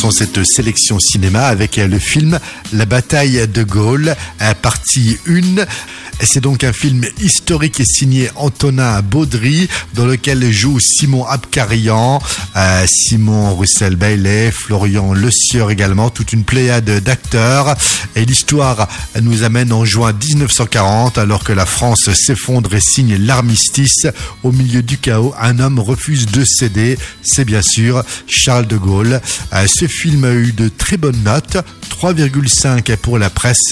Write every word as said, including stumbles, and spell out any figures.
commençons cette sélection cinéma avec le film La bataille de Gaulle, partie un. C'est donc un film historique et signé Antonin Baudry, dans lequel joue Simon Abkarian, euh, Simon Roussel-Bailey, Florian Le Sieur également, toute une pléiade d'acteurs. Et l'histoire nous amène en juin dix-neuf cent quarante, alors que la France s'effondre et signe l'armistice. Au milieu du chaos, un homme refuse de céder, c'est bien sûr Charles de Gaulle. Euh, ce film a eu de très bonnes notes, trois virgule cinq pour la presse